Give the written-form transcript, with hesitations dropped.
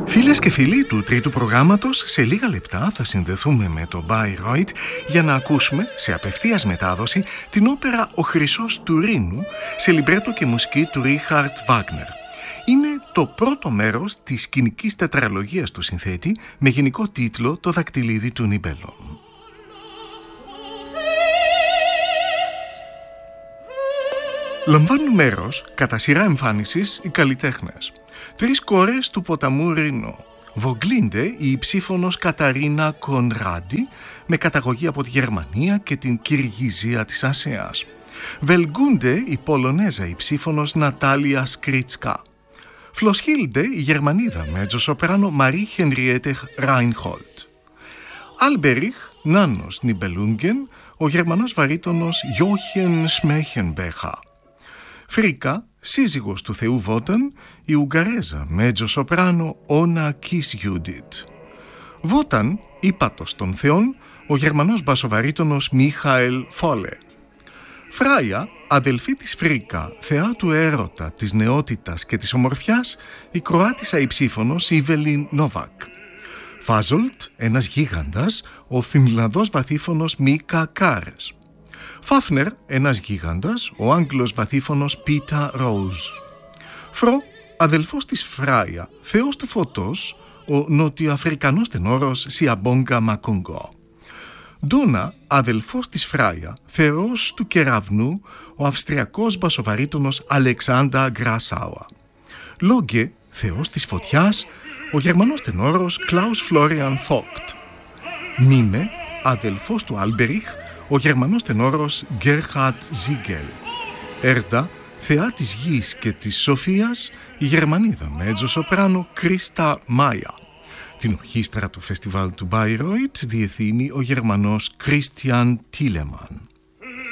Φίλες και φίλοι του τρίτου προγράμματος, σε λίγα λεπτά θα συνδεθούμε με τον Bayreuth για να ακούσουμε σε απευθείας μετάδοση την όπερα «Ο Χρυσός του Ρήνου» σε λιμπρέτο και μουσική του Ρίχαρντ Βάγνερ. Είναι το πρώτο μέρος της σκηνικής τετραλογίας του συνθέτη με γενικό τίτλο «Το δακτυλίδι του Νιμπέλον». Λαμβάνουν μέρος κατά σειρά εμφάνισης οι καλλιτέχνες. 3 κόρες του ποταμού Ρήνο. Βογκλίντε η υψήφωνος Καταρίνα Κονράντι με καταγωγή από τη Γερμανία και την Κυργιζία της Ασίας. Βελγκούντε η Πολωνέζα υψήφωνος Νατάλια Σκρίτσκα. Φλοσχίλντε η Γερμανίδα μετζοσοπράνο Μαρί Χενριέτε Ράινχολτ. Άλμπεριχ Νάνος Νιμπελούγγεν ο Γερμανός βαρύτονος Γιόχεν Σμέχενμπέχα. Φρίκα, σύζυγος του Θεού Βόταν, η Ουγγαρέζα μετζοσοπράνο Όνα Κισγιούντιτ. Βόταν, ύπατος των θεών, ο Γερμανός μπασοβαρύτονος Μίχαελ Φόλε. Φράια, αδελφή της Φρίκα, θεά του έρωτα, της νεότητας και της ομορφιάς, η Κροάτισσα υψήφωνος Ιβελίν Νόβακ. Φάζολτ, ένας γίγαντας, ο Φινλανδός βαθύφωνος Μίκα Κάρες. Φάφνερ, ένας γίγαντας, ο Άγγλος βαθύφωνος Πίτα Ρόουζ. Φρο, αδελφός της Φράια, θεός του φωτός, ο νοτιοαφρικανός τενόρος Σιαμπόγκα Μακούγκο. Ντόνα, αδελφός της Φράια, θεός του κεραυνού, ο αυστριακός μπασοβαρύτονος Αλεξάντα Γκράσάουα. Λόγκε, θεός της φωτιάς, ο γερμανός τενόρος Κλάους Φλόριαν Φόκτ. Μίμε, αδελφός του Άλμπεριχ, ο Γερμανός τενόρος Γκέρχαρτ Ζίγκελ. Έρντα, θεά της γης και της σοφίας, η Γερμανίδα μετζοσοπράνο Κρίστα Μάια. Την ορχήστρα του φεστιβάλ του Bayreuth διευθύνει ο Γερμανός Κρίστιαν Τίλεμαν.